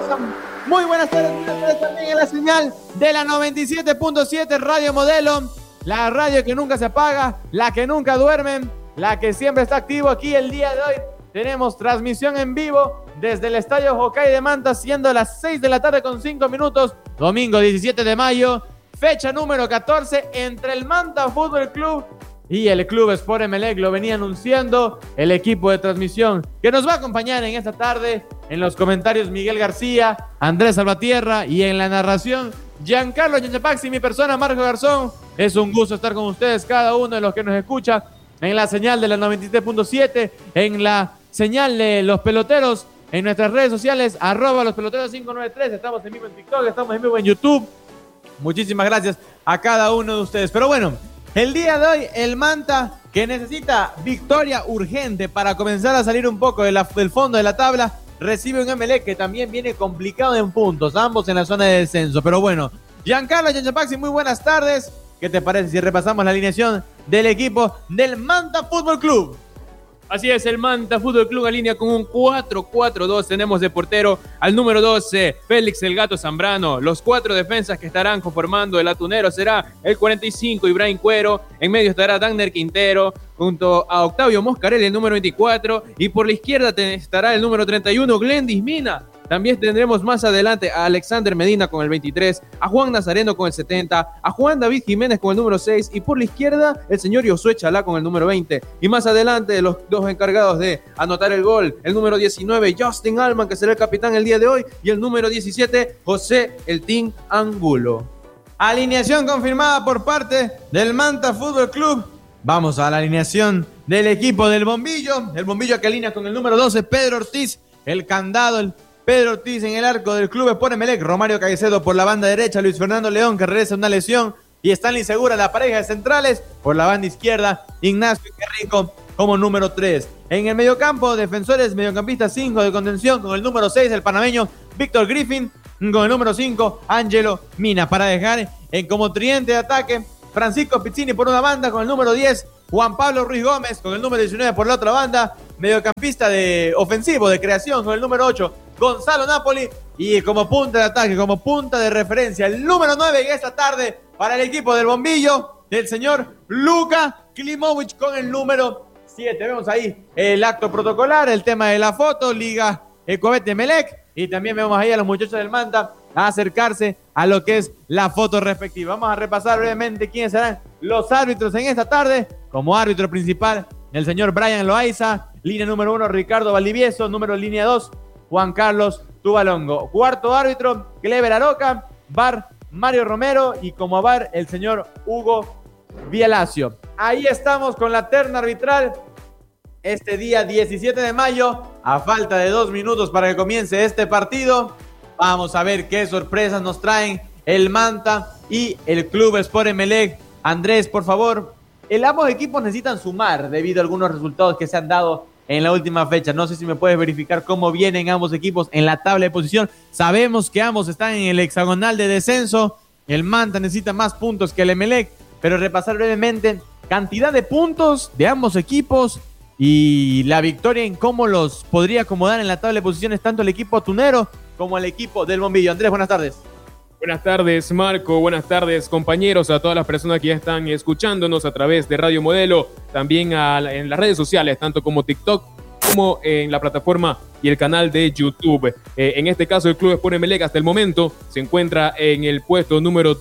Muy buenas tardes también en la señal de la 97.7 Radio Modelo, la radio que nunca se apaga, la que nunca duerme, la que siempre está activo. Aquí el día de hoy tenemos transmisión en vivo desde el Estadio Jocay de Manta, siendo las 6 de la tarde con 5 minutos, domingo 17 de mayo, fecha número 14 entre el Manta Fútbol Club y el Club Sport Emelec. Lo venía anunciando el equipo de transmisión que nos va a acompañar en esta tarde. En los comentarios Miguel García, Andrés Salvatierra, y en la narración Giancarlo Yanchapaxi, mi persona Marco Garzón. Es un gusto estar con ustedes, cada uno de los que nos escucha en la señal de la 97.7, en la señal de Los Peloteros, en nuestras redes sociales, @lospeloteros593. Estamos en vivo en TikTok, estamos en vivo en YouTube. Muchísimas gracias a cada uno de ustedes. Pero bueno, el día de hoy el Manta, que necesita victoria urgente para comenzar a salir un poco del fondo de la tabla, recibe un Emelec que también viene complicado en puntos, ambos en la zona de descenso. Pero bueno, Giancarlo Yanchapaxi, muy buenas tardes. ¿Qué te parece si repasamos la alineación del equipo del Manta Fútbol Club? Así es, el Manta Fútbol Club alinea con un 4-4-2. Tenemos de portero al número 12, Félix el Gato Zambrano. Los 4 defensas que estarán conformando el atunero será el 45, Ibrahim Cuero. En medio estará Danner Quintero, junto a Octavio Moscarelli, el número 24. Y por la izquierda estará el número 31, Glendis Mina. También tendremos más adelante a Alexander Medina con el 23, a Juan Nazareno con el 70, a Juan David Jiménez con el número 6 y por la izquierda el señor Josué Chalá con el número 20. Y más adelante los dos encargados de anotar el gol, el número 19, Justin Alman, que será el capitán el día de hoy, y el número 17, José El Team Angulo. Alineación confirmada por parte del Manta Fútbol Club. Vamos a la alineación del equipo del Bombillo. El Bombillo que alinea con el número 12, Pedro Ortiz, el candado, Pedro Ortiz en el arco del Club Sport Emelec, Romario Caicedo por la banda derecha, Luis Fernando León que regresa una lesión y Stanley Segura, la pareja de centrales, por la banda izquierda, Ignacio Querrico como número 3. En el mediocampo, defensores, mediocampistas 5 de contención con el número 6, el panameño Víctor Griffin, con el número 5, Ángelo Mina, para dejar como tridente de ataque, Francisco Pizzini por una banda con el número 10, Juan Pablo Ruiz Gómez con el número 19 por la otra banda, mediocampista de ofensivo de creación con el número 8, Gonzalo Napoli, y como punta de ataque, como punta de referencia, el número 9 en esta tarde para el equipo del Bombillo, del señor Luka Klimovic con el número 7. Vemos ahí el acto protocolar, el tema de la foto, Liga EcoBet Emelec, y también vemos ahí a los muchachos del Manta a acercarse a lo que es la foto respectiva. Vamos a repasar brevemente quiénes serán los árbitros en esta tarde. Como árbitro principal, el señor Brian Loaiza, línea número 1, Ricardo Valdivieso, número línea 2, Juan Carlos Tubalongo. Cuarto árbitro, Clever Aroca, VAR Mario Romero, y como VAR el señor Hugo Bielacio. Ahí estamos con la terna arbitral este día 17 de mayo, a falta de 2 minutos para que comience este partido. Vamos a ver qué sorpresas nos traen el Manta y el Club Sport Emelec. Andrés, por favor, ambos equipos necesitan sumar debido a algunos resultados que se han dado en la última fecha. No sé si me puedes verificar cómo vienen ambos equipos en la tabla de posición. Sabemos que ambos están en el hexagonal de descenso. El Manta necesita más puntos que el Emelec, pero repasar brevemente cantidad de puntos de ambos equipos y la victoria en cómo los podría acomodar en la tabla de posiciones tanto el equipo atunero como el equipo del Bombillo. Andrés, buenas tardes. Buenas tardes, Marco. Buenas tardes, compañeros, a todas las personas que ya están escuchándonos a través de Radio Modelo, también en las redes sociales, tanto como TikTok, como en la plataforma y el canal de YouTube. En este caso, el Club Sport Emelec hasta el momento se encuentra en el puesto número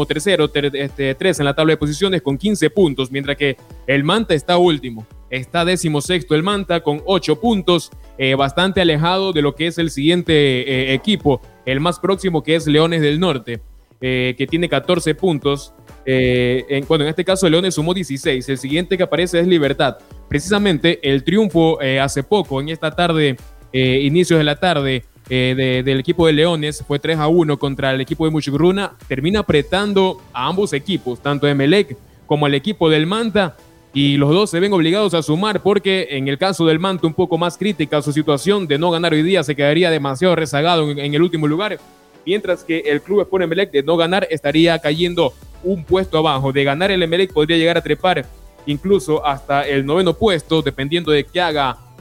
13º, 3 en la tabla de posiciones con 15 puntos, mientras que el Manta está último. Está 16º el Manta con 8 puntos, bastante alejado de lo que es el siguiente equipo, el más próximo, que es Leones del Norte, que tiene 14 puntos. En este caso Leones sumó 16, el siguiente que aparece es Libertad. Precisamente el triunfo hace poco, en esta tarde, inicios de la tarde, del equipo de Leones, fue 3-1 contra el equipo de Muchugruna, termina apretando a ambos equipos, tanto Emelec como al equipo del Manta, y los dos se ven obligados a sumar porque en el caso del Manta un poco más crítica su situación de no ganar hoy día, se quedaría demasiado rezagado en el último lugar, mientras que el Club Sport Emelec de no ganar estaría cayendo un puesto abajo. De ganar el Emelec podría llegar a trepar incluso hasta el 9º puesto, dependiendo de qué haga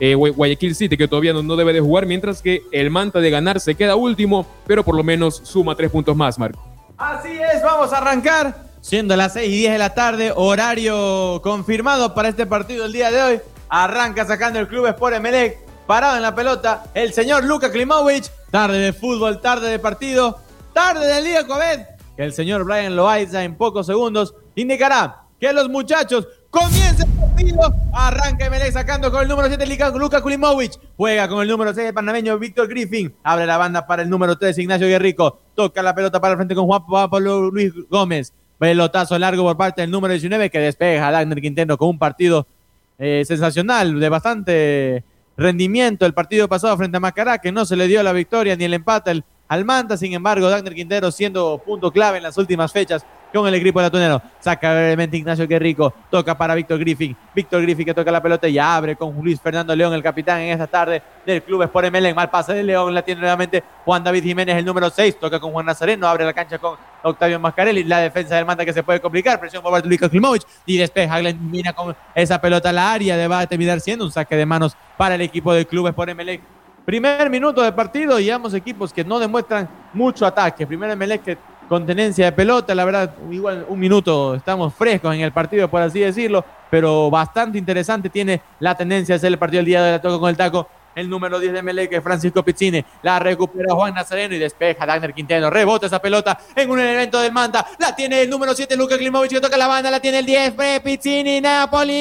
Guayaquil City, que todavía no debe de jugar, mientras que el Manta de ganar se queda último, pero por lo menos suma 3 puntos más, Marco. Así es, vamos a arrancar, siendo las 6:10 de la tarde, horario confirmado para este partido el día de hoy. Arranca sacando el Club Sport Emelec, parado en la pelota, el señor Luka Klimovic. Tarde de fútbol, tarde de partido, tarde del día COVID, que el señor Brian Loaiza en pocos segundos indicará que los muchachos comiencen el partido. Arranca Emelec sacando con el número 7 Luka Klimovic, juega con el número 6 el panameño Víctor Griffin, abre la banda para el número 3 Ignacio Guerrico, toca la pelota para el frente con Juan Pablo Luis Gómez, pelotazo largo por parte del número 19 que despeja a Dagner Quintero con un partido sensacional, de bastante rendimiento el partido pasado frente a Macará, que no se le dio la victoria ni el empate al Manta. Sin embargo, Dagner Quintero siendo punto clave en las últimas fechas con el equipo latunero. Saca brevemente Ignacio Guerrico, toca para Víctor Griffin que toca la pelota y abre con Luis Fernando León, el capitán en esta tarde del Club Sport Emelec. Mal pase de León, la tiene nuevamente Juan David Jiménez, el número 6, toca con Juan Nazareno, abre la cancha con Octavio Mascarelli, la defensa del Manta que se puede complicar, presión por parte de Luka Klimovic y despeja Glenn Mina con esa pelota a la área, va a terminar siendo un saque de manos para el equipo del Club Sport Emelec. Primer minuto de partido y ambos equipos que no demuestran mucho ataque. Primero Emelec que con tenencia de pelota, la verdad, igual un minuto, estamos frescos en el partido, por así decirlo, pero bastante interesante tiene la tendencia de hacer el partido el día de hoy. La toca con el taco el número 10 de Emelec, que es Francisco Pizzini, la recupera Juan Nazareno y despeja Dagner Quintero, rebota esa pelota en un elemento del Manta, la tiene el número 7 Luka Klimovic que toca la banda, la tiene el 10 Pizzini, Napoli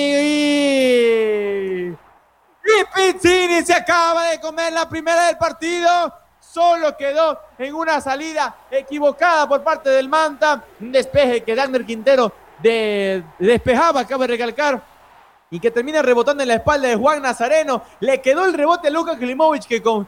y Pizzini se acaba de comer la primera del partido. Solo quedó en una salida equivocada por parte del Manta. Un despeje que Dagner Quintero despejaba, acaba de recalcar, y que termina rebotando en la espalda de Juan Nazareno. Le quedó el rebote a Luka Klimovic, que con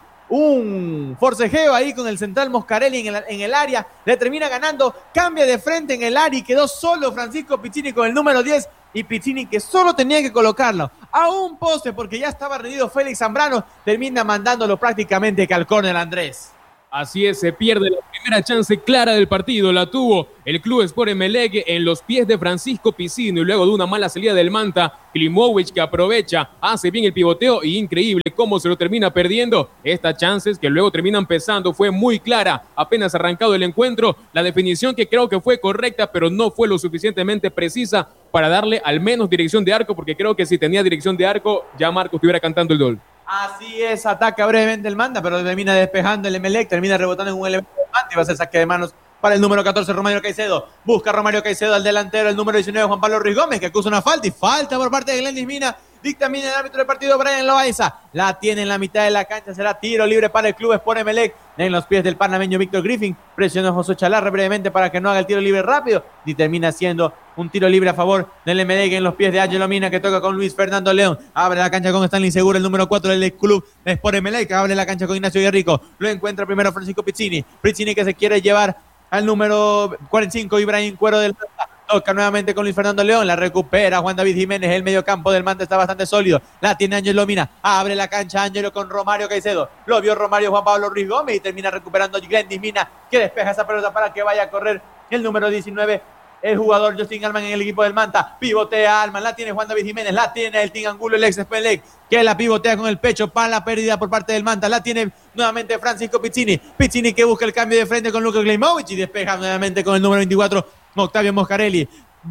un forcejeo ahí con el central Moscarelli en el área, le termina ganando, cambia de frente en el área y quedó solo Francisco Pizzini con el número 10. Y Pizzini, que solo tenía que colocarlo a un poste porque ya estaba rendido Félix Zambrano, termina mandándolo prácticamente que al córner Andrés. Así es, se pierde la primera chance clara del partido, la tuvo el Club Sport Emelec en los pies de Francisco Pizzini y luego de una mala salida del Manta, Klimovic que aprovecha, hace bien el pivoteo y increíble cómo se lo termina perdiendo. Estas chances que luego terminan pesando, fue muy clara, apenas arrancado el encuentro, la definición que creo que fue correcta, pero no fue lo suficientemente precisa para darle al menos dirección de arco, porque creo que si tenía dirección de arco, ya Marco estuviera cantando el gol. Así es, ataca brevemente el Manta, pero termina despejando el Emelec, termina rebotando en un elemento del Manta y va a ser saque de manos para el número 14, Romario Caicedo. Busca Romario Caicedo al delantero, el número 19, Juan Pablo Ruiz Gómez, que acusa una falta y falta por parte de Glendis Mina. Dictamina el árbitro del partido, Brian Loaiza. La tiene en la mitad de la cancha, será tiro libre para el Club Sport Emelec. En los pies del panameño Víctor Griffin, presionó a José Chalarre brevemente para que no haga el tiro libre rápido y termina siendo un tiro libre a favor del Emelec en los pies de Ángelo Mina, que toca con Luis Fernando León. Abre la cancha con Stanley Segura, el número 4 del Club Sport Emelec. Abre la cancha con Ignacio Guerrico. Lo encuentra primero Francisco Pizzini. Pizzini que se quiere llevar al número 45, Ibrahim Cuero del Manta. Toca nuevamente con Luis Fernando León, la recupera Juan David Jiménez, el mediocampo del Manta está bastante sólido, la tiene Ángelo Mina, abre la cancha Ángelo con Romario Caicedo, lo vio Romario Juan Pablo Ruiz Gómez y termina recuperando Glendis Mina, que despeja esa pelota para que vaya a correr el número 19, el jugador Justin Alman en el equipo del Manta, pivotea Alman, la tiene Juan David Jiménez, la tiene el Team Angulo, el ex Spelec, que la pivotea con el pecho para la pérdida por parte del Manta, la tiene nuevamente Francisco Pizzini, Pizzini que busca el cambio de frente con Luka Klimovic y despeja nuevamente con el número 24, Octavio Moscarelli.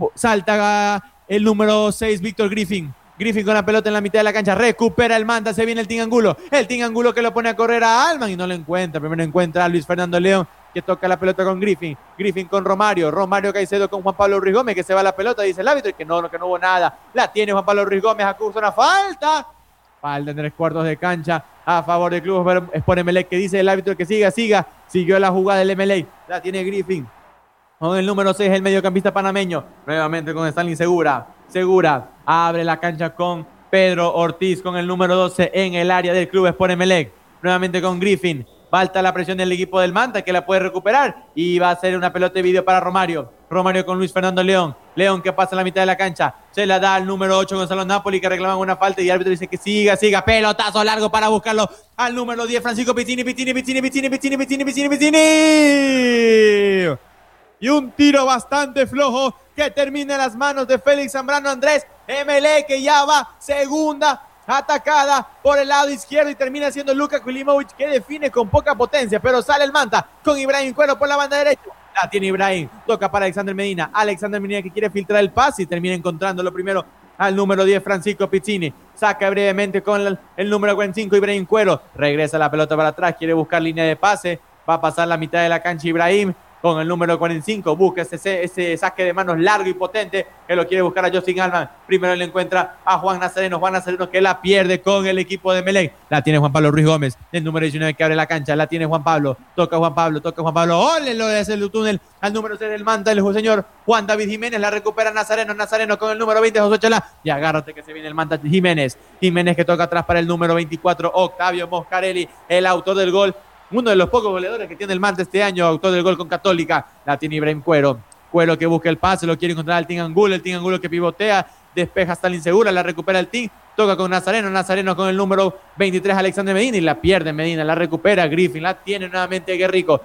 Salta el número 6, Víctor Griffin con la pelota en la mitad de la cancha, recupera el Manta, se viene el Team Angulo que lo pone a correr a Alman y no lo encuentra, primero encuentra a Luis Fernando León, que toca la pelota con Griffin con Romario Caicedo con Juan Pablo Ruiz Gómez, que se va la pelota, dice el árbitro, y que no hubo nada, la tiene Juan Pablo Ruiz Gómez, acusa una falta en 3/4 de cancha a favor del Club Sport Emelec, que dice el árbitro que siguió la jugada del Emelec, la tiene Griffin con el número 6, el mediocampista panameño, nuevamente con Stanley Segura, abre la cancha con Pedro Ortiz con el número 12 en el área del Club Sport Emelec, nuevamente con Griffin, falta la presión del equipo del Manta que la puede recuperar y va a ser una pelota de video para Romario con Luis Fernando León que pasa a la mitad de la cancha, se la da al número 8 Gonzalo Napoli, que reclama una falta y el árbitro dice que siga, pelotazo largo para buscarlo al número 10 Francisco Pizzini y un tiro bastante flojo que termina en las manos de Félix Zambrano Andrés. Emelec que ya va segunda atacada por el lado izquierdo y termina siendo Luka Kulimovic que define con poca potencia, pero sale el Manta con Ibrahim Cuero por la banda derecha. La tiene Ibrahim, toca para Alexander Medina que quiere filtrar el pase y termina encontrándolo primero al número 10 Francisco Pizzini, saca brevemente con el número 45 Ibrahim Cuero, regresa la pelota para atrás, quiere buscar línea de pase, va a pasar la mitad de la cancha Ibrahim con el número 45, busca ese saque de manos largo y potente que lo quiere buscar a Justin Alman. Primero le encuentra a Juan Nazareno que la pierde con el equipo de Emelec. La tiene Juan Pablo Ruiz Gómez, el número 19 que abre la cancha, la tiene Juan Pablo, toca Juan Pablo, ¡ole! Lo hace el túnel al número 6 del Manta, el señor Juan David Jiménez, la recupera Nazareno con el número 20, José Chalá, y agárrate que se viene el Manta Jiménez que toca atrás para el número 24, Octavio Moscarelli, el autor del gol. Uno de los pocos goleadores que tiene el Manta este año, autor del gol con Católica. La tiene Ibrahim Cuero que busca el pase, lo quiere encontrar al Team Angulo que pivotea, despeja hasta la insegura, la recupera el Team, toca con Nazareno con el número 23 Alexander Medina y la pierde Medina, la recupera Griffin, la tiene nuevamente Guerrico,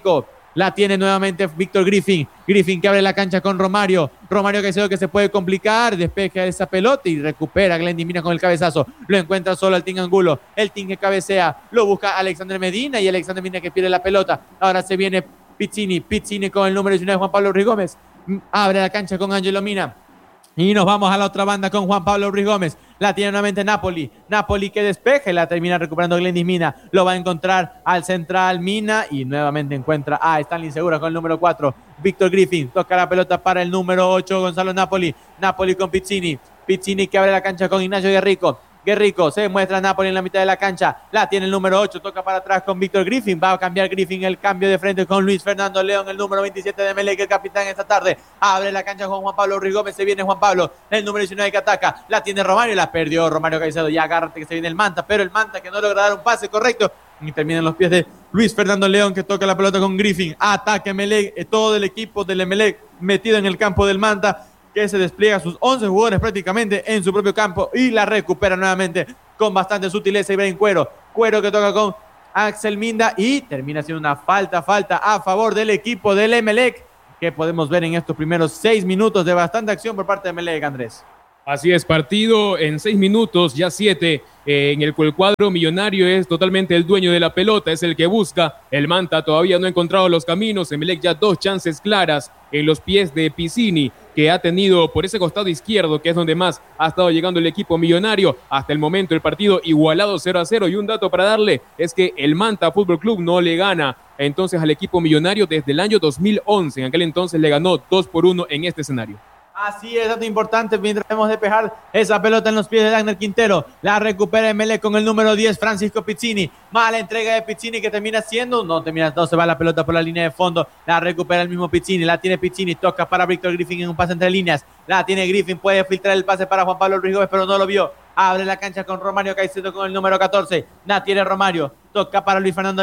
la tiene nuevamente Víctor Griffin que abre la cancha con Romario que se puede complicar, despeja esa pelota y recupera Glendy Mina con el cabezazo, lo encuentra solo al Team Angulo, el Team que cabecea, lo busca Alexander Medina y Alexander Medina que pierde la pelota, ahora se viene Pizzini con el número 19 Juan Pablo Ruiz Gómez, abre la cancha con Angelo Mina. Y nos vamos a la otra banda con Juan Pablo Ruiz Gómez. La tiene nuevamente Napoli que despeja y la termina recuperando Glendy Mina. Lo va a encontrar al central Mina y nuevamente encuentra a Stanley Segura con el número 4. Víctor Griffin toca la pelota para el número 8 Gonzalo Napoli con Pizzini que abre la cancha con Ignacio Guerrico, se muestra Napoli en la mitad de la cancha, la tiene el número 8, toca para atrás con Víctor Griffin, va a cambiar Griffin el cambio de frente con Luis Fernando León, el número 27 de Emelec, el capitán esta tarde, abre la cancha con Juan Pablo Ruiz Gómez, se viene Juan Pablo, el número 19 que ataca, la tiene Romario, la perdió Romario Caicedo, ya agárrate que se viene el Manta, pero el Manta que no logra dar un pase correcto, y termina en los pies de Luis Fernando León que toca la pelota con Griffin, ataque Emelec, todo el equipo del Emelec metido en el campo del Manta, que se despliega sus 11 jugadores prácticamente en su propio campo y la recupera nuevamente con bastante sutileza Ibrahim Cuero que toca con Axel Minda y termina siendo una falta a favor del equipo del Emelec que podemos ver en estos primeros 6 minutos de bastante acción por parte de Emelec, Andrés. Así es, partido en 6 minutos, ya 7, en el cual el cuadro millonario es totalmente el dueño de la pelota, es el que busca, el Manta todavía no ha encontrado los caminos, Emelec ya 2 chances claras en los pies de Pizzini, que ha tenido por ese costado izquierdo, que es donde más ha estado llegando el equipo millonario, hasta el momento el partido igualado 0-0, y un dato para darle, es que el Manta Fútbol Club no le gana entonces al equipo millonario desde el año 2011, en aquel entonces le ganó 2-1 en este escenario. Así es, dato importante, mientras vemos despejar esa pelota en los pies de Dagner Quintero, la recupera Emelec con el número 10, Francisco Pizzini, mala entrega de Pizzini que termina siendo, no se va la pelota por la línea de fondo, la recupera el mismo Pizzini, la tiene Pizzini, toca para Víctor Griffin en un pase entre líneas, la tiene Griffin, puede filtrar el pase para Juan Pablo Ruiz Gómez, pero no lo vio, abre la cancha con Romario Caicedo con el número 14, la tiene Romario, toca para Luis Fernando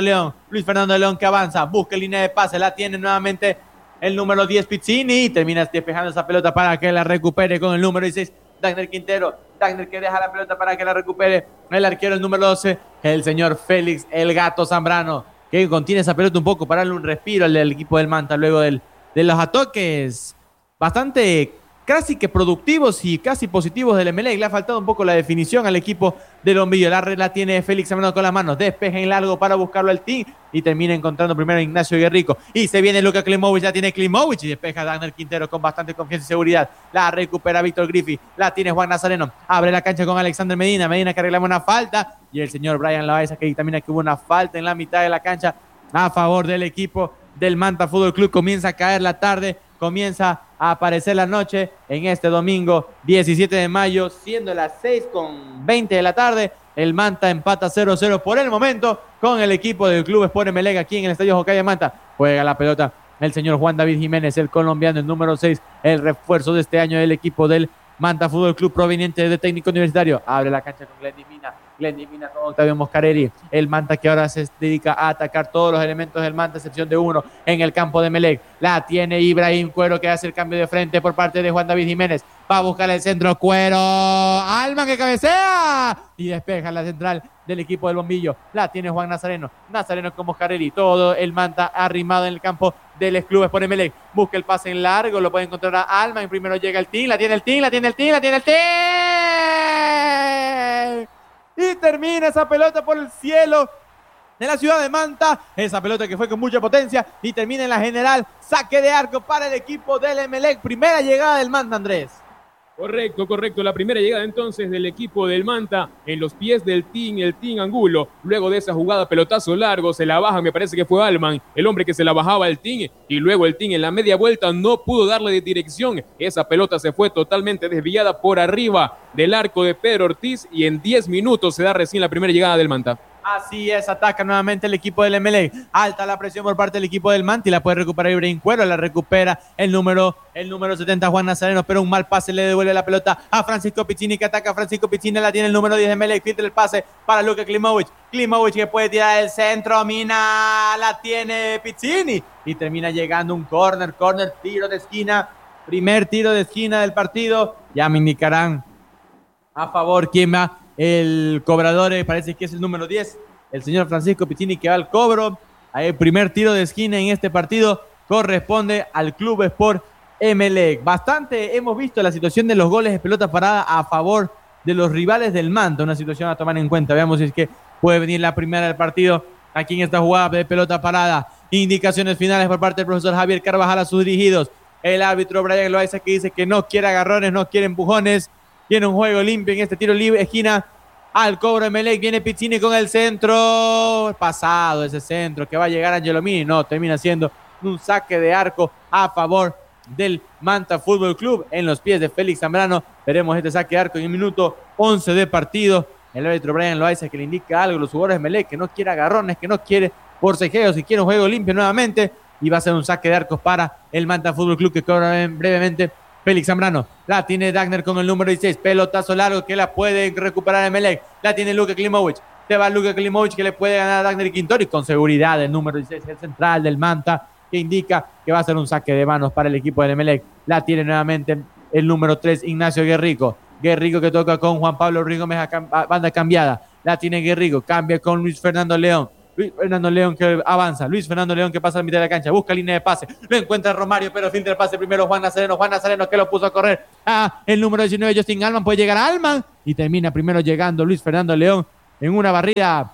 León que avanza, busca línea de pase, la tiene nuevamente el número 10 Pizzini, termina despejando esa pelota para que la recupere con el número 16 Dagner Quintero, que deja la pelota para que la recupere el arquero, el número 12, el señor Félix el Gato Zambrano, que contiene esa pelota un poco para darle un respiro al equipo del Manta luego de los ataques bastante casi que productivos y casi positivos del Emelec. Le ha faltado un poco la definición al equipo del Bombillo. La tiene Félix Zambrano con las manos, despeja en largo para buscarlo al team y termina encontrando primero a Ignacio Guerrico. Y se viene Luka Klimovic, la tiene Klimovic y despeja a Dagner Quintero con bastante confianza y seguridad. La recupera Víctor Griffin, la tiene Juan Nazareno, abre la cancha con Alexander Medina que arreglaba una falta y el señor Brian Loaiza que dictamina que hubo una falta en la mitad de la cancha a favor del equipo del Manta Fútbol Club. Comienza a caer la tarde, comienza a aparecer la noche en este domingo 17 de mayo, siendo las 6:20 de la tarde. El Manta empata 0-0 por el momento con el equipo del Club Sport Emelec aquí en el Estadio Jocaya Manta. Juega la pelota el señor Juan David Jiménez, el colombiano, el número 6, el refuerzo de este año del equipo del Manta Fútbol Club proveniente de Técnico Universitario. Abre la cancha con Glendy Mina con Octavio Moscarelli. El Manta que ahora se dedica a atacar todos los elementos del Manta, excepción de uno en el campo de Emelec. La tiene Ibrahim Cuero que hace el cambio de frente por parte de Juan David Jiménez. Va a buscar el centro Cuero. Alman que cabecea y despeja la central del equipo del Bombillo. La tiene Juan Nazareno con Moscarelli. Todo el Manta arrimado en el campo del Club Sport Emelec. Busca el pase en largo, lo puede encontrar a Alman. Primero llega el team, la tiene el team. y termina esa pelota por el cielo de la ciudad de Manta, esa pelota que fue con mucha potencia y termina en la general, saque de arco para el equipo del Emelec, primera llegada del Manta, Andrés. Correcto. La primera llegada entonces del equipo del Manta en los pies del Team, el Team Angulo. Luego de esa jugada, pelotazo largo, se la baja, me parece que fue Alman, el hombre que se la bajaba al Team. Y luego el Team en la media vuelta no pudo darle de dirección. Esa pelota se fue totalmente desviada por arriba del arco de Pedro Ortiz. Y en 10 minutos se da recién la primera llegada del Manta. Así es, ataca nuevamente el equipo del Emelec. Alta la presión por parte del equipo del Manta y la puede recuperar Ibrahim Cuero. La recupera el número 70, Juan Nazareno, pero un mal pase le devuelve la pelota a Francisco Piccini, que ataca a Francisco Piccini. La tiene el número 10 de Emelec. Filtra el pase para Luka Klimovic. Klimovic que puede tirar el centro. Mina, la tiene Piccini y termina llegando un córner, tiro de esquina. Primer tiro de esquina del partido. Ya me indicarán a favor quién va. El cobrador parece que es el número 10, el señor Francisco Piccini, que va al cobro. El primer tiro de esquina en este partido corresponde al Club Sport Emelec. Bastante hemos visto la situación de los goles de pelota parada a favor de los rivales del Manta, una situación a tomar en cuenta. Veamos si es que puede venir la primera del partido aquí en esta jugada de pelota parada. Indicaciones finales por parte del profesor Javier Carvajal a sus dirigidos. El árbitro Brian Loaiza, que dice que no quiere agarrones, no quiere empujones. Tiene un juego limpio en este tiro libre, esquina al cobro Emelec. Viene Piccini con el centro. Pasado ese centro que va a llegar a Angelomini. No, termina siendo un saque de arco a favor del Manta Fútbol Club en los pies de Félix Zambrano. Veremos este saque de arco en el minuto 11 de partido. El árbitro Brian Loaiza, que le indica algo a los jugadores de Emelec, que no quiere agarrones, que no quiere forcejeos, que quiere un juego limpio nuevamente. Y va a ser un saque de arcos para el Manta Fútbol Club, que cobra brevemente Félix Zambrano. La tiene Dagner con el número 16. Pelotazo largo que la puede recuperar Emelec. La tiene Luka Klimovic. Se va Luka Klimovic, que le puede ganar a Dagner y Quintori. Con seguridad el número 16, el central del Manta, que indica que va a ser un saque de manos para el equipo del Emelec. La tiene nuevamente el número 3, Ignacio Guerrico. Guerrico que toca con Juan Pablo Rigo, banda cambiada. La tiene Guerrico. Cambia con Luis Fernando León. Luis Fernando León que avanza, Luis Fernando León que pasa a la mitad de la cancha, busca línea de pase, lo encuentra Romario, pero filtra el pase primero Juan Nazareno que lo puso a correr el número 19, Justin Alman, puede llegar a Alman y termina primero llegando Luis Fernando León en una barrida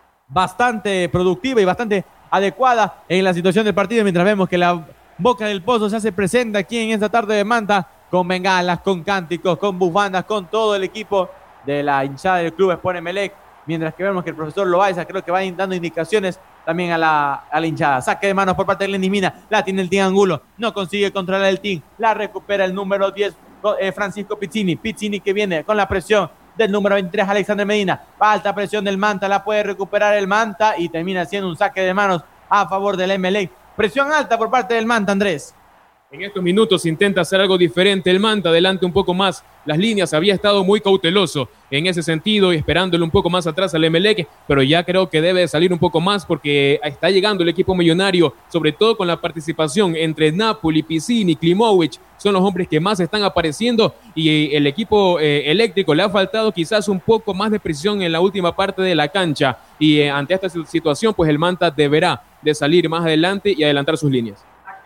bastante productiva y bastante adecuada en la situación del partido, mientras vemos que la Boca del Pozo se hace presente aquí en esta tarde de Manta, con bengalas, con cánticos, con bufandas, con todo el equipo de la hinchada del Club Sport Emelec. Mientras que vemos que el profesor Loaiza creo que va dando indicaciones también a la hinchada. Saque de manos por parte de Glendy Mina. La tiene el Team Angulo. No consigue controlar el Team. La recupera el número 10, Francisco Piccini. Piccini que viene con la presión del número 23, Alexander Medina. Alta presión del Manta. La puede recuperar el Manta y termina siendo un saque de manos a favor del Emelec. Presión alta por parte del Manta, Andrés. En estos minutos intenta hacer algo diferente el Manta, adelante un poco más las líneas, había estado muy cauteloso en ese sentido y esperándole un poco más atrás al Emelec, pero ya creo que debe salir un poco más porque está llegando el equipo millonario, sobre todo con la participación entre Napoli, Piccini, Klimovic, son los hombres que más están apareciendo y el equipo eléctrico le ha faltado quizás un poco más de precisión en la última parte de la cancha y ante esta situación pues el Manta deberá de salir más adelante y adelantar sus líneas.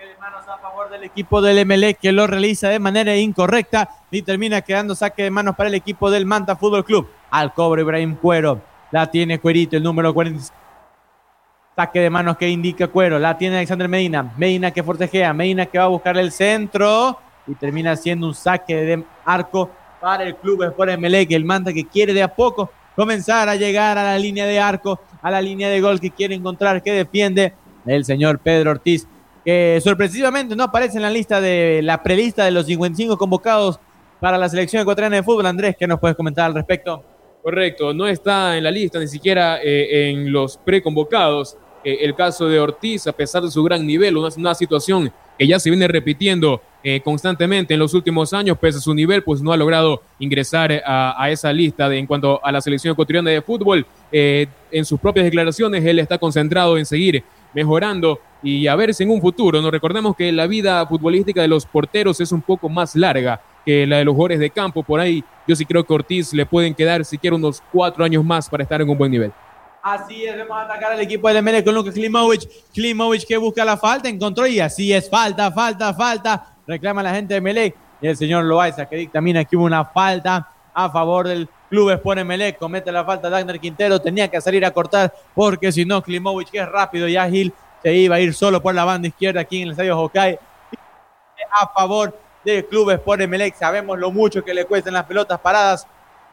Del equipo del Emelec que lo realiza de manera incorrecta y termina quedando saque de manos para el equipo del Manta Fútbol Club. Al cobro Ibrahim Cuero, la tiene Cuerito, el número 40. Saque de manos que indica Cuero, la tiene Alexander Medina que forcejea, Medina que va a buscar el centro y termina siendo un saque de arco para el Club Sport Emelec, el Manta que quiere de a poco comenzar a llegar a la línea de arco, a la línea de gol que quiere encontrar, que defiende el señor Pedro Ortiz, que sorpresivamente no aparece en la lista de la prelista de los 55 convocados para la selección ecuatoriana de fútbol. Andrés, ¿qué nos puedes comentar al respecto? Correcto, no está en la lista ni siquiera en los preconvocados. El caso de Ortiz, a pesar de su gran nivel, una situación que ya se viene repitiendo constantemente en los últimos años, pese a su nivel, pues no ha logrado ingresar a esa lista en cuanto a la selección ecuatoriana de fútbol. En sus propias declaraciones, él está concentrado en seguir mejorando y a ver si en un futuro, nos recordemos que la vida futbolística de los porteros es un poco más larga que la de los jugadores de campo. Por ahí yo sí creo que a Ortiz le pueden quedar siquiera unos 4 años más para estar en un buen nivel. Así es, vamos a atacar al equipo del Emelec con Luka Klimovic que busca la falta, encontró y así es, falta, reclama la gente de Emelec y el señor Loaiza que dictamina que hubo una falta a favor del Club Sport Emelec comete la falta Dagner Quintero, tenía que salir a cortar porque si no Klimovic, que es rápido y ágil, se iba a ir solo por la banda izquierda aquí en el estadio Hokkaido a favor del Club Sport Emelec. Sabemos lo mucho que le cuestan las pelotas paradas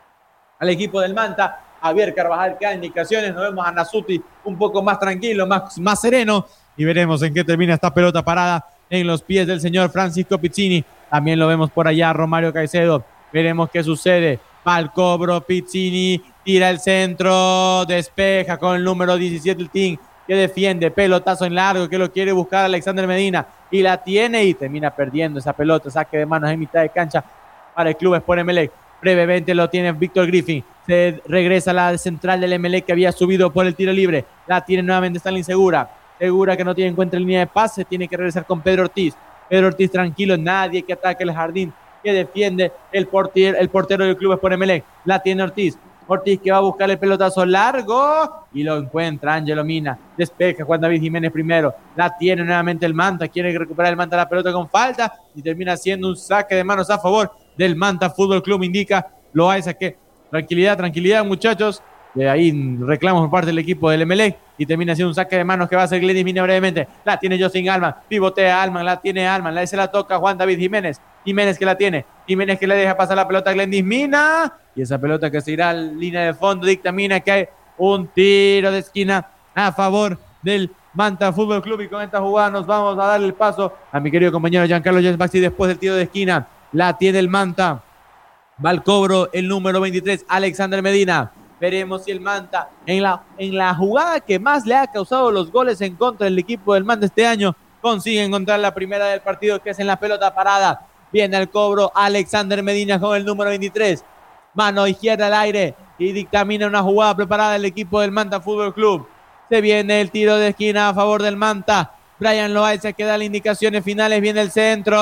al equipo del Manta. Javier Carvajal que da indicaciones, nos vemos a Nasuti un poco más tranquilo, más sereno, y veremos en qué termina esta pelota parada en los pies del señor Francisco Pizzini. También lo vemos por allá, Romario Caicedo, veremos qué sucede. Va al cobro, Pizzini tira el centro, despeja con el número 17 el team, que defiende, pelotazo en largo, que lo quiere buscar Alexander Medina, y la tiene y termina perdiendo esa pelota, saque de manos en mitad de cancha para el Club Sport Emelec. Brevemente lo tiene Víctor Griffin, se regresa a la central del Emelec que había subido por el tiro libre, la tiene nuevamente Stanley Segura que no tiene en cuenta en línea de pase, tiene que regresar con Pedro Ortiz tranquilo, nadie que ataque el jardín, que defiende el portero del Club Sport Emelec, la tiene Ortiz que va a buscar el pelotazo largo y lo encuentra Ángelo Mina, despeja Juan David Jiménez primero, la tiene nuevamente el Manta, quiere recuperar el Manta la pelota con falta y termina siendo un saque de manos a favor del Manta Fútbol Club. Indica Loaiza que tranquilidad muchachos, de ahí reclamos por parte del equipo del Emelec y termina siendo un saque de manos que va a hacer Glennis Mina brevemente, la tiene Justin Alman, pivotea Alman, la tiene Alman, se la toca Juan David Jiménez que la tiene, Jiménez que le deja pasar la pelota a Glennis Mina, y esa pelota que se irá a línea de fondo, dictamina que hay un tiro de esquina a favor del Manta Fútbol Club, y con esta jugada nos vamos a darle el paso a mi querido compañero Giancarlo Yesbaxi. Después del tiro de esquina, la tiene el Manta, va al cobro el número 23, Alexander Medina. Veremos si el Manta, en la jugada que más le ha causado los goles en contra del equipo del Manta este año, consigue encontrar la primera del partido, que es en la pelota parada. Viene al cobro Alexander Medina con el número 23. Mano izquierda al aire y dictamina una jugada preparada del equipo del Manta Fútbol Club. Se viene el tiro de esquina a favor del Manta. Brian Loaiza que da las indicaciones finales. Viene el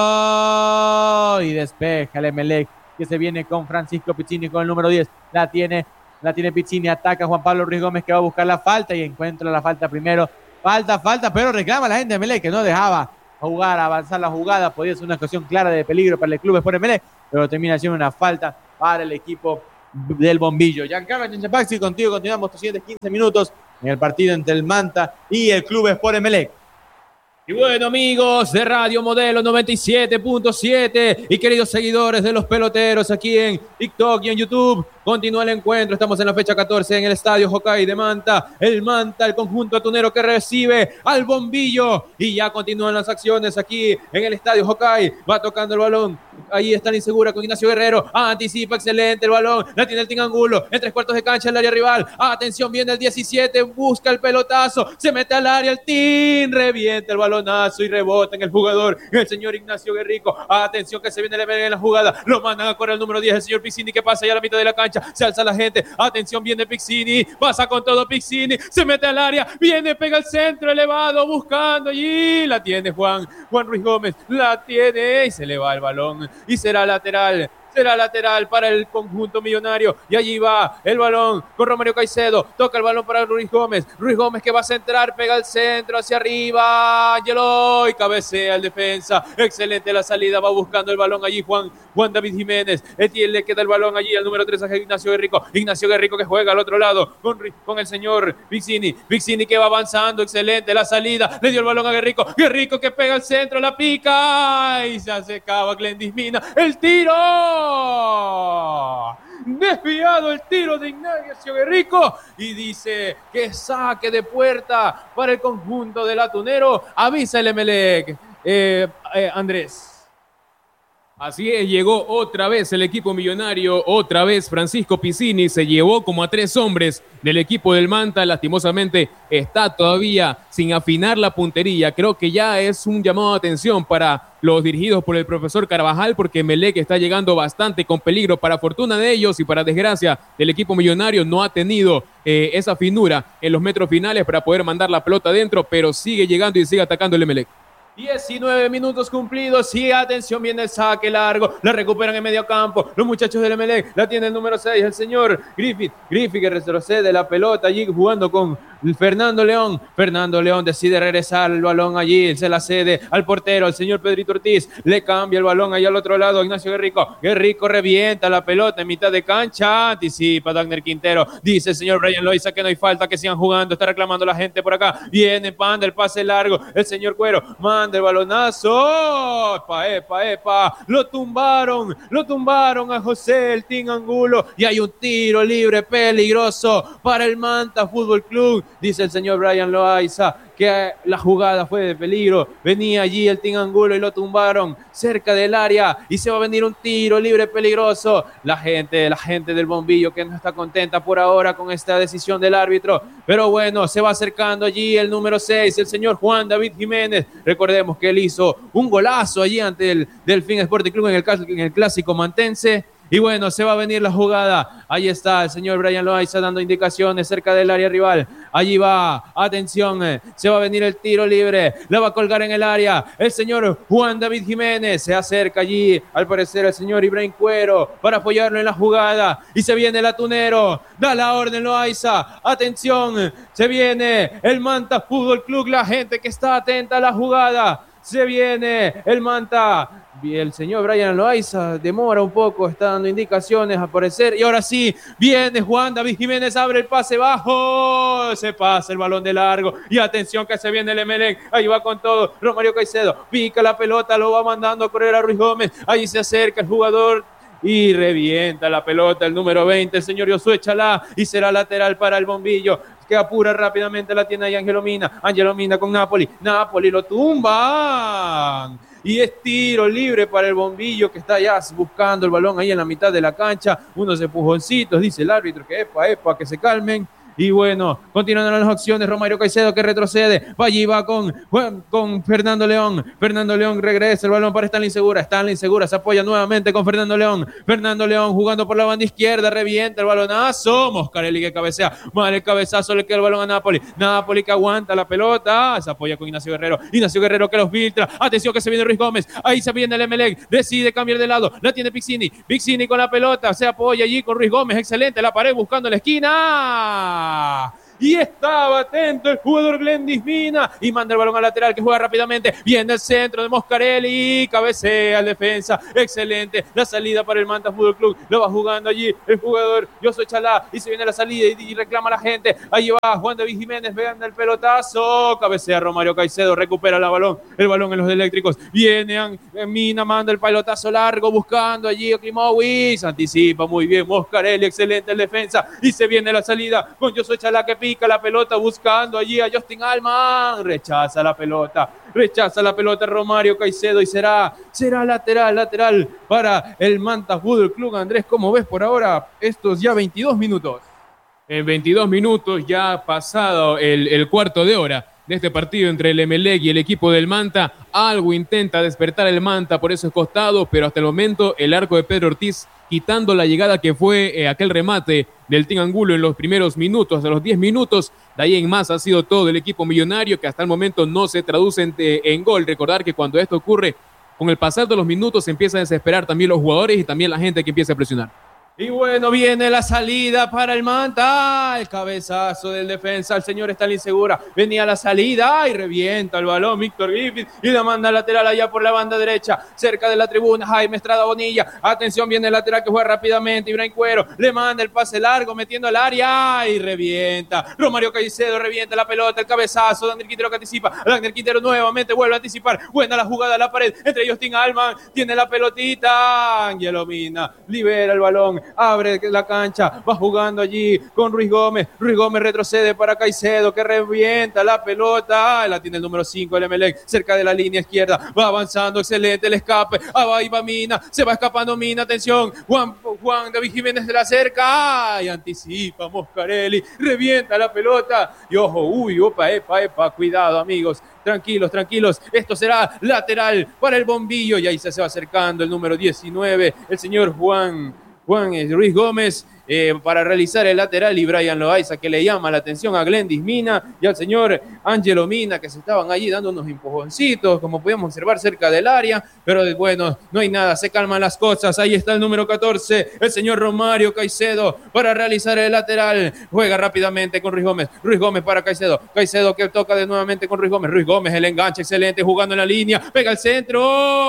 centro y despeja el Emelec, que se viene con Francisco Pizzini con el número 10. La tiene Pizzini, ataca Juan Pablo Ruiz Gómez que va a buscar la falta y encuentra la falta primero. Falta, pero reclama la gente de Emelec que no dejaba avanzar la jugada. Podía ser una ocasión clara de peligro para el Club Sport Emelec, pero termina siendo una falta para el equipo del Bombillo. Giancarlo Yesbaxi, contigo continuamos los siguientes 15 minutos en el partido entre el Manta y el Club Sport Emelec. Y bueno, amigos de Radio Modelo 97.7 y queridos seguidores de los peloteros aquí en TikTok y en YouTube, continúa el encuentro. Estamos en la fecha 14 en el estadio Hokkaido de Manta. El Manta, el conjunto atunero que recibe al Bombillo, y ya continúan las acciones aquí en el estadio Hokkaido. Va tocando el balón. Ahí está insegura con Ignacio Guerrero. Anticipa excelente el balón. La tiene el Team Angulo en 3/4 de cancha, el área rival. Atención, viene el 17. Busca el pelotazo. Se mete al área el Team. Revienta el balonazo y rebota en el jugador, el señor Ignacio Guerrico. Atención que se viene en la jugada. Lo mandan a correr el número 10, el señor Pizzini, que pasa ya a la mitad de la cancha. Se alza la gente. Atención, viene Pizzini. Pasa con todo Pizzini. Se mete al área. Viene, pega el centro elevado. Buscando allí. La tiene Juan Ruiz Gómez. La tiene y se le va el balón. Y será lateral para el conjunto millonario, y allí va el balón con Romario Caicedo, toca el balón para Ruiz Gómez que va a centrar, pega el centro hacia arriba, Ángelo, y cabecea el defensa, excelente la salida, va buscando el balón allí Juan David Jiménez, le queda el balón allí al número 3 a Ignacio Guerrico que juega al otro lado con el señor Pizzini que va avanzando, excelente la salida, le dio el balón a Guerrico que pega el centro, la pica y se acaba Glennis Mina, el tiro desviado, el tiro de Ignacio Guerrico, y dice que saque de puerta para el conjunto del atunero. Avisa el Emelec, Andrés. Así es, llegó otra vez el equipo millonario, otra vez Francisco Pizzini se llevó como a 3 hombres del equipo del Manta. Lastimosamente está todavía sin afinar la puntería. Creo que ya es un llamado de atención para los dirigidos por el profesor Carvajal, porque Emelec está llegando bastante con peligro. Para fortuna de ellos y para desgracia del equipo millonario, no ha tenido esa finura en los metros finales para poder mandar la pelota adentro, pero sigue llegando y sigue atacando el Emelec. 19 minutos cumplidos y atención, viene el saque largo, la recuperan en medio campo, los muchachos del Emelec, la tiene el número 6, el señor Griffith que retrocede la pelota allí jugando con Fernando León decide regresar el balón allí, se la cede al portero, al señor Pedrito Ortiz, le cambia el balón allá al otro lado, Ignacio Guerrico revienta la pelota en mitad de cancha, anticipa Dagner Quintero, dice el señor Brian Loaiza que no hay falta, que sigan jugando, está reclamando la gente por acá, viene, manda el pase largo, el señor Cuero, manda el balonazo, epa, lo tumbaron a José el Team Angulo, y hay un tiro libre peligroso para el Manta Fútbol Club, dice el señor Brian Loaiza, que la jugada fue de peligro, venía allí el Team Angulo y lo tumbaron cerca del área y se va a venir un tiro libre peligroso. La gente del Bombillo que no está contenta por ahora con esta decisión del árbitro, pero bueno, se va acercando allí el número 6, el señor Juan David Jiménez. Recordemos que él hizo un golazo allí ante el Delfín Sporting Club en el clásico mantense. Y bueno, se va a venir la jugada. Ahí está el señor Brian Loaiza dando indicaciones cerca del área rival. Allí va, atención, se va a venir el tiro libre. La va a colgar en el área el señor Juan David Jiménez. Se acerca allí, al parecer, el señor Ibrahim Cuero para apoyarlo en la jugada. Y se viene el atunero. Da la orden Loaiza. Atención, se viene el Manta Fútbol Club. La gente que está atenta a la jugada. Se viene el Manta. El señor Brian Loaiza demora un poco, está dando indicaciones a aparecer. Y ahora sí, viene Juan David Jiménez, abre el pase bajo. Se pasa el balón de largo. Y atención que se viene el Emelec. Ahí va con todo. Romario Caicedo pica la pelota, lo va mandando a correr a Ruiz Gómez. Ahí se acerca el jugador y revienta la pelota el número 20, el señor Josué Chalá, y será lateral para el Bombillo, que apura rápidamente, la tiene ahí Angelo Mina con Napoli lo tumban, y es tiro libre para el Bombillo, que está ya buscando el balón ahí en la mitad de la cancha, unos empujoncitos, dice el árbitro que epa, que se calmen. Y bueno, continuando las opciones, Romario Caicedo que retrocede, allí va con Fernando León. Fernando León regresa el balón para Stanley Segura, se apoya nuevamente con Fernando León jugando por la banda izquierda, revienta el balonazo, Moscarelli que cabecea, mal el cabezazo, le queda el balón a Napoli que aguanta la pelota, se apoya con Ignacio Guerrero que los filtra, atención que se viene Ruiz Gómez, ahí se viene el Emelec, decide cambiar de lado, la tiene Pixini con la pelota, se apoya allí con Ruiz Gómez, excelente, la pared buscando la esquina. Y estaba atento el jugador Glendis Mina y manda el balón al lateral que juega rápidamente, viene el centro de Moscarelli, cabecea el defensa, excelente, la salida para el Manta Fútbol Club, lo va jugando allí el jugador Josué Chalá y se viene la salida y reclama a la gente, ahí va Juan David Jiménez, vean el pelotazo, cabecea Romario Caicedo, recupera el balón en los eléctricos, viene Mina, manda el pelotazo largo buscando allí a Klimowicz, anticipa muy bien Moscarelli, excelente el defensa y se viene la salida con Josué Chalá que pica la pelota buscando allí a Justin Alman, rechaza la pelota Romario Caicedo y será lateral para el Manta Fútbol Club. Andrés, ¿cómo ves por ahora estos ya 22 minutos? En 22 minutos ya pasado el cuarto de hora de este partido entre el Emelec y el equipo del Manta, algo intenta despertar el Manta por esos costados, pero hasta el momento el arco de Pedro Ortiz, quitando la llegada que fue aquel remate del Team Angulo en los primeros minutos, de los 10 minutos, de ahí en más ha sido todo el equipo millonario, que hasta el momento no se traduce en gol. Recordar que cuando esto ocurre, con el pasar de los minutos se empieza a desesperar también los jugadores y también la gente que empieza a presionar. Y bueno, viene la salida para el Manta, el cabezazo del defensa, el señor Stanley Segura, venía la salida y revienta el balón Víctor Griffith y la manda lateral allá por la banda derecha, cerca de la tribuna, Jaime Estrada Bonilla, atención, viene el lateral que juega rápidamente, Ibrahim Cuero, le manda el pase largo, metiendo al área y revienta, Romario Caicedo revienta la pelota, el cabezazo, Dagner Quintero que anticipa, Dagner Quintero nuevamente vuelve a anticipar, buena la jugada a la pared, entre Justin Alman, tiene la pelotita, Angelo Mina, libera el balón, abre la cancha, va jugando allí con Ruiz Gómez retrocede para Caicedo que revienta la pelota, la tiene el número 5 del Emelec, cerca de la línea izquierda, va avanzando, excelente el escape, ahí va Mina, se va escapando Mina, atención, Juan David Jiménez de la cerca, y anticipa Moscarelli, revienta la pelota, y ojo, epa, cuidado amigos, tranquilos, esto será lateral para el Bombillo, y ahí se va acercando el número 19, el señor Juan Ruiz Gómez, para realizar el lateral, y Brian Loaiza, que le llama la atención a Glendis Mina y al señor Ángelo Mina, que se estaban allí dando unos empujoncitos, como podíamos observar, cerca del área, pero bueno, no hay nada, se calman las cosas. Ahí está el número 14, el señor Romario Caicedo, para realizar el lateral. Juega rápidamente con Ruiz Gómez para Caicedo que toca de nuevamente con Ruiz Gómez, el enganche excelente, jugando en la línea, pega el centro,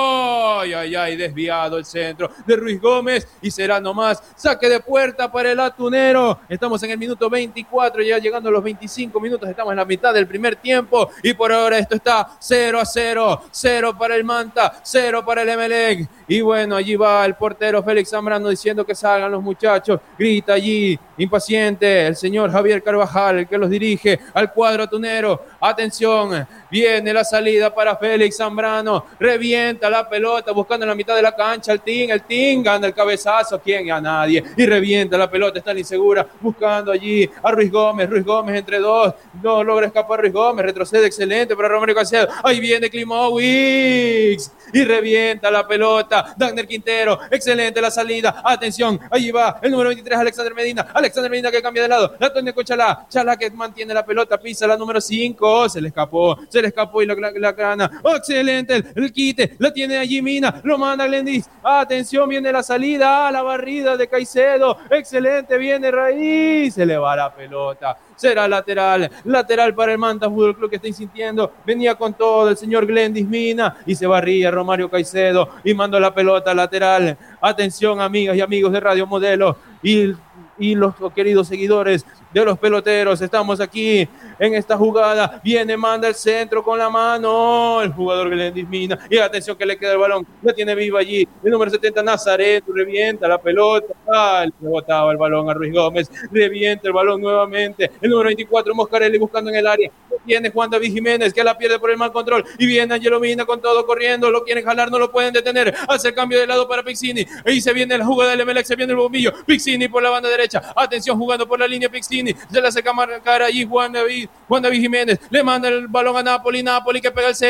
ay, desviado el centro de Ruiz Gómez, y será nomás saque de puerta para el Atunero. Estamos en el minuto 24, ya llegando a los 25 minutos, estamos en la mitad del primer tiempo, y por ahora esto está 0-0, 0 para el Manta, 0 para el Emelec. Y bueno, allí va el portero Félix Zambrano diciendo que salgan los muchachos, grita allí impaciente el señor Javier Carvajal, el que los dirige al cuadro atunero. Atención, viene la salida para Félix Zambrano, revienta la pelota buscando en la mitad de la cancha el Team gana el cabezazo, ¿quién? A nadie, y revienta la pelota, está insegura, buscando allí a Ruiz Gómez entre dos, no logra escapar Ruiz Gómez, retrocede excelente para Romario Caicedo, ahí viene Klimowicz y revienta la pelota, Dagner Quintero, excelente la salida, atención, allí va el número 23, Alexander Medina que cambia de lado, la tiene con Chalá que mantiene la pelota, pisa la número 5, se le escapó y la gana, excelente, el quite, la tiene allí Mina, lo manda Glendis, atención, viene la salida, la barrida de Caicedo, excelente, viene Raíz, se le va la pelota, será lateral para el Manta Fútbol Club, que está insintiendo, venía con todo el señor Glendis Mina, y se barría Romario Caicedo, y mandó la pelota lateral. Atención, amigas y amigos de Radio Modelo, y los queridos seguidores de los peloteros, estamos aquí en esta jugada, manda el centro con la mano, el jugador Glendis Mina, y atención que le queda el balón, la tiene viva allí, el número 70 Nazareto, revienta la pelota, le botaba el balón a Ruiz Gómez, revienta el balón nuevamente, el número 24 Moscarelli buscando en el área, viene Juan David Jiménez que la pierde por el mal control, y viene Angelo Mina con todo corriendo, lo quieren jalar, no lo pueden detener, hace el cambio de lado para Piccini, y se viene la jugada del Emelec, se viene el bombillo, Piccini por la banda derecha, atención jugando por la línea Piccini, se le hace marcar allí Juan David Jiménez, le manda el balón a Napoli que pega el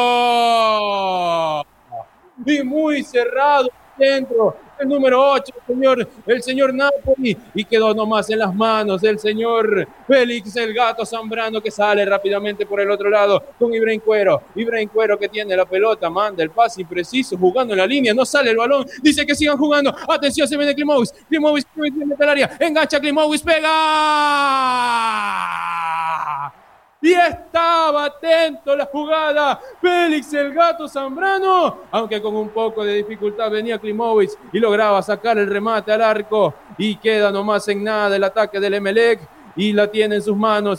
centro, y muy cerrado el centro, el número 8, el señor Napoli, y quedó nomás en las manos del señor Félix el Gato Zambrano, que sale rápidamente por el otro lado con Ibrahim Cuero que tiene la pelota, manda el pase impreciso, jugando en la línea, no sale el balón, dice que sigan jugando, atención, se viene Klimowicz mete el área, engancha Klimowicz, pega, y estaba atento la jugada Félix el Gato Zambrano, aunque con un poco de dificultad venía Klimowicz y lograba sacar el remate al arco, y queda nomás en nada el ataque del Emelec, y la tiene en sus manos